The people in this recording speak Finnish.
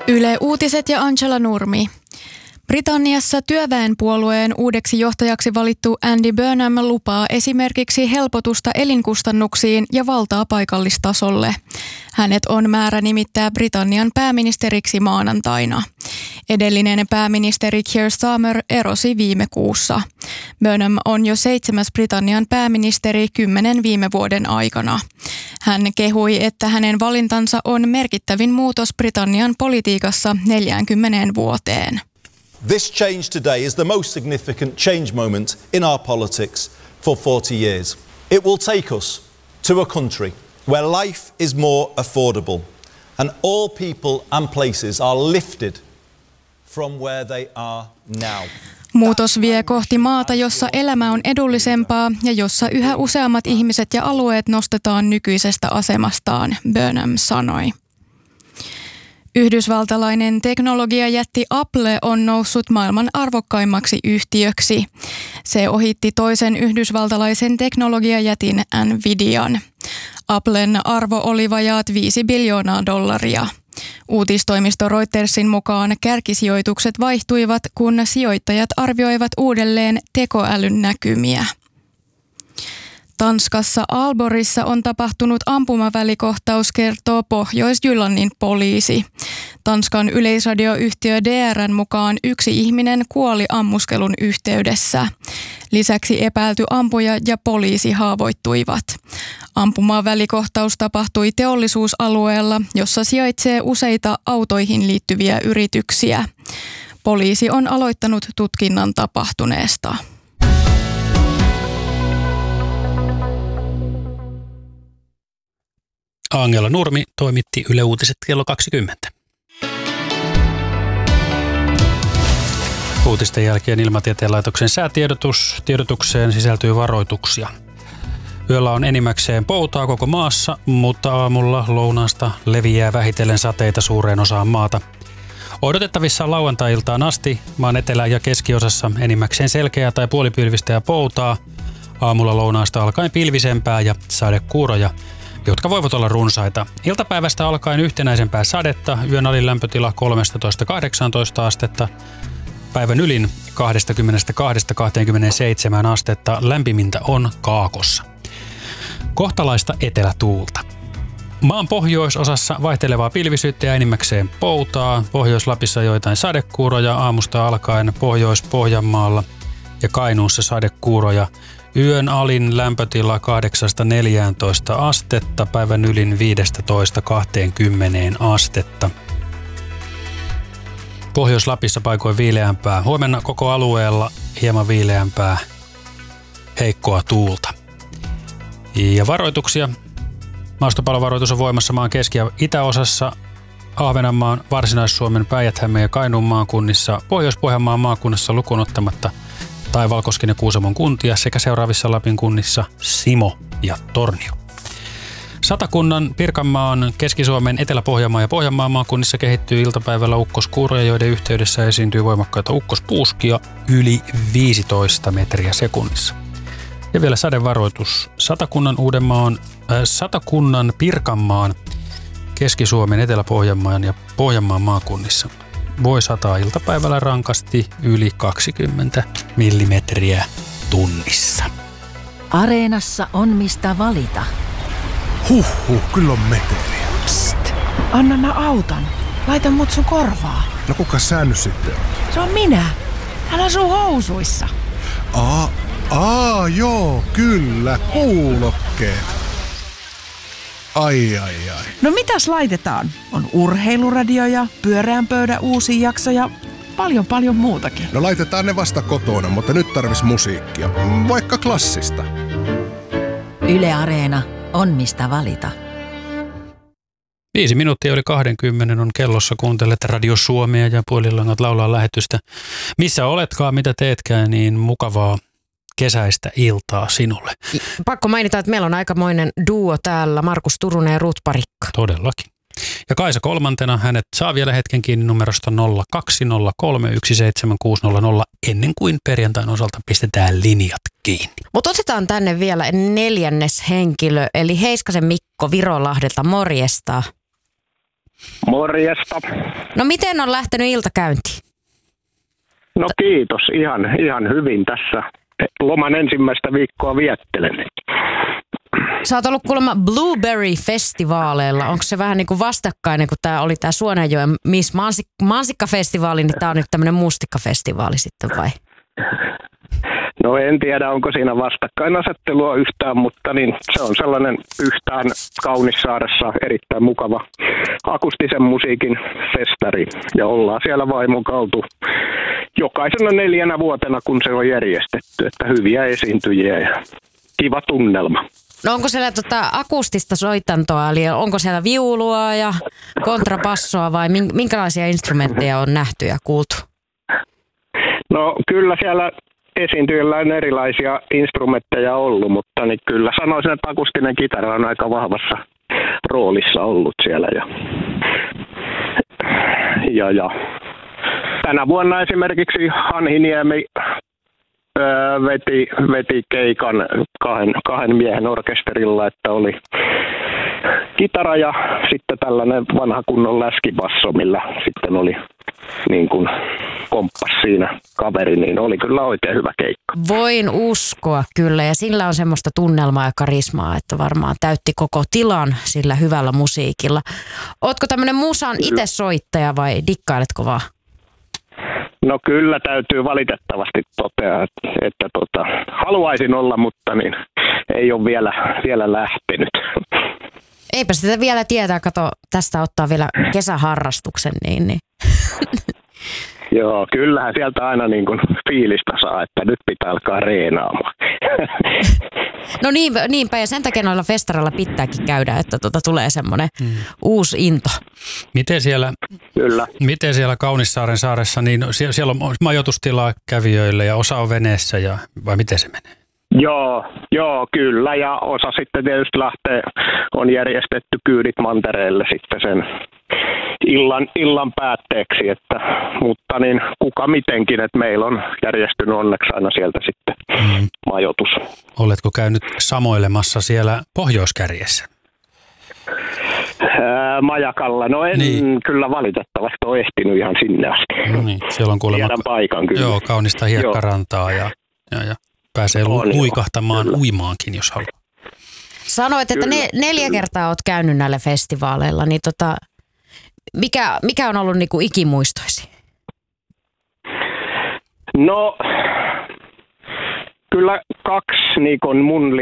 Yle Uutiset ja Angela Nurmi. Britanniassa työväenpuolueen uudeksi johtajaksi valittu Andy Burnham lupaa esimerkiksi helpotusta elinkustannuksiin ja valtaa paikallistasolle. Hänet on määrä nimittää Britannian pääministeriksi maanantaina. Edellinen pääministeri Keir Starmer erosi viime kuussa. Burnham on jo 7. Britannian pääministeri 10 viime vuoden aikana. Hän kehui, että hänen valintansa on merkittävin muutos Britannian politiikassa 40 vuoteen. This change today is the most significant change moment in our politics for 40 years. It will take us to a country where life is more affordable and all people and places are lifted from where they are now. Muutos vie kohti maata, jossa elämä on edullisempaa ja jossa yhä useammat ihmiset ja alueet nostetaan nykyisestä asemastaan, Burnham sanoi. Yhdysvaltalainen teknologiajätti Apple on noussut maailman arvokkaimmaksi yhtiöksi. Se ohitti toisen yhdysvaltalaisen teknologiajätin Nvidian. Applen arvo oli vajaat $5 biljoonaa. Uutistoimisto Reutersin mukaan kärkisijoitukset vaihtuivat, kun sijoittajat arvioivat uudelleen tekoälyn näkymiä. Tanskassa Aalborgissa on tapahtunut ampumavälikohtaus, kertoo Pohjois-Jyllannin poliisi. Tanskan yleisradioyhtiö DR:n mukaan 1 ihminen kuoli ammuskelun yhteydessä. Lisäksi epäilty ampuja ja poliisi haavoittuivat. Ampumavälikohtaus tapahtui teollisuusalueella, jossa sijaitsee useita autoihin liittyviä yrityksiä. Poliisi on aloittanut tutkinnan tapahtuneesta. Angela Nurmi toimitti Yle Uutiset kello 20. Uutisten jälkeen Ilmatieteen laitoksen säätiedotukseen sisältyy varoituksia. Yöllä on enimmäkseen poutaa koko maassa, mutta aamulla lounaasta leviää vähitellen sateita suureen osaan maata. Odotettavissa on lauantai-iltaan asti maan etelä- ja keskiosassa enimmäkseen selkeää tai puolipilvistä ja poutaa. Aamulla lounaasta alkaen pilvisempää ja sadekuuroja, jotka voivat olla runsaita. Iltapäivästä alkaen yhtenäisempää sadetta, yön alin lämpötila 13–18 astetta, päivän ylin 22–27 astetta, lämpimintä on Kaakossa. Kohtalaista etelätuulta. Maan pohjoisosassa vaihtelevaa pilvisyyttä ja enimmäkseen poutaa, Pohjois-Lapissa joitain sadekuuroja, aamusta alkaen Pohjois-Pohjanmaalla ja Kainuussa sadekuuroja. Yön alin lämpötila 8–14 astetta, päivän ylin 15–20 astetta. Pohjois-Lapissa paikoin viileämpää. Huomenna koko alueella hieman viileämpää, heikkoa tuulta. Ja varoituksia. Maastopalovaroitus on voimassa maan keski- ja itäosassa, Ahvenanmaan, Varsinais-Suomen, Päijät-Hämeen ja Kainuun maakunnissa, Pohjois-Pohjanmaan maakunnassa lukuun ottamatta Taivalkosken ja Kuusamon kuntia sekä seuraavissa Lapin kunnissa Simo ja Tornio. Satakunnan, Pirkanmaan, Keski-Suomen, Etelä-Pohjanmaan ja Pohjanmaan maakunnissa kehittyy iltapäivällä ukkoskuuroja, joiden yhteydessä esiintyy voimakkaita ukkospuuskia yli 15 metriä sekunnissa. Ja vielä sadevaroitus Satakunnan, Pirkanmaan, Keski-Suomen, Etelä-Pohjanmaan ja Pohjanmaan maakunnissa. Voi sataa iltapäivällä rankasti yli 20 millimetriä tunnissa. Areenassa on mistä valita. Kyllä on meteliä. Psst, anna mä autan. Laita mut sun korvaa. No kuka sä nyt sitten? Se on minä. Hän asuu housuissa. Joo, kyllä, kuulokkeet. Ai. No mitäs laitetaan? On urheiluradio ja pyöreän pöydän uusi jakso ja paljon muutakin. No laitetaan ne vasta kotona, mutta nyt tarvis musiikkia. Vaikka klassista. Yle Areena on mistä valita. 5 minuuttia yli 20 on kellossa, kuuntelet Radio Suomea ja Puolilangat laulaa lähetystä. Missä oletkaan, mitä teetkään, niin mukavaa kesäistä iltaa sinulle. Pakko mainita, että meillä on aikamoinen duo täällä, Markus Turunen ja Ruut Parikka. Todellakin. Ja Kaisa kolmantena, hänet saa vielä hetken kiinni numerosta 020317600 ennen kuin perjantain osalta pistetään linjat kiinni. Mutta otetaan tänne vielä 4. henkilö, eli Heiskasen Mikko Virolahdelta, morjesta. Morjesta. No miten on lähtenyt ilta käyntiin? No kiitos, ihan hyvin tässä. Loman ensimmäistä viikkoa viettelen. Sä oot ollut kuulemma Blueberry-festivaaleilla. Onko se vähän niin kuin vastakkainen, kun tää oli tää Suonenjoen Miss Mansikka-festivaali, niin tää on nyt tämmönen mustikkafestivaali sitten vai? No en tiedä, onko siinä vastakkainasettelua yhtään, mutta niin se on sellainen yhtään Kaunissaaressa erittäin mukava akustisen musiikin festari. Ja ollaan siellä vaimon kautu jokaisena 4 vuotena, kun se on järjestetty, että hyviä esiintyjiä ja kiva tunnelma. No onko siellä akustista soitantoa, eli onko siellä viulua ja kontrabassoa vai minkälaisia instrumentteja on nähty ja kuultu? No kyllä siellä esiintyjillä on erilaisia instrumentteja ollut, mutta niin kyllä sanoisin, että akustinen kitara on aika vahvassa roolissa ollut siellä. Ja tänä vuonna esimerkiksi Hanhiniemi veti keikan kahden miehen orkesterilla, että oli kitara ja sitten tällainen vanha kunnon läskibasso, millä sitten oli niin kuin komppas siinä kaveri, niin oli kyllä oikein hyvä keikka. Voin uskoa kyllä, ja sillä on semmoista tunnelmaa ja karismaa, että varmaan täytti koko tilan sillä hyvällä musiikilla. Ootko tämmöinen musan itse soittaja vai dikkailetko vaan? No kyllä täytyy valitettavasti totea, että haluaisin olla, mutta niin ei ole vielä lähtenyt. Eipä sitä vielä tietää, kato, tästä ottaa vielä kesäharrastuksen, niin. Joo, kyllähän sieltä aina niin kuin fiilistä saa, että nyt pitää alkaa reenaamaan. No niinpä, ja sen takia noilla festareilla pitääkin käydä, että tulee semmoinen uusi into. Miten siellä Kaunissaaren saaressa, niin siellä on majoitustilaa kävijöille ja osa on veneessä, vai miten se menee? Joo, kyllä. Ja osa sitten tietysti on järjestetty kyydit mantereelle sitten sen illan päätteeksi, mutta niin kuka mitenkin, että meillä on järjestynyt onneksi aina sieltä sitten majoitus. Oletko käynyt samoilemassa siellä pohjoiskärjessä? Majakalla. No en kyllä valitettavasti ole ehtinyt ihan sinne asti. No niin, siellä on kuulemma paikan kyllä. Joo, kaunista hiekkarantaa ja pääsee luikahtamaan uimaankin, jos haluaa. Sanoit, että 4 kertaa olet käynyt näillä festivaaleilla, niin mikä on ollut niinku ikimuistoisi? No, kyllä 2 niin mun